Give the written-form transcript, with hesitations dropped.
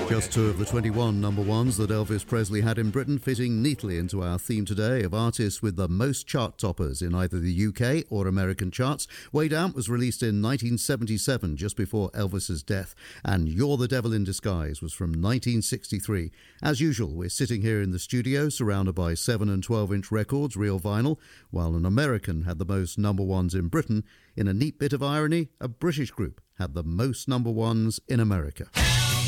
Just two of the 21 number ones that Elvis Presley had in Britain, fitting neatly into our theme today of artists with the most chart toppers in either the UK or American charts. Way Down was released in 1977, just before Elvis's death, and You're the Devil in Disguise was from 1963. As usual, we're sitting here in the studio surrounded by 7 and 12-inch records, real vinyl, while an American had the most number ones in Britain. In a neat bit of irony, a British group had the most number ones in America.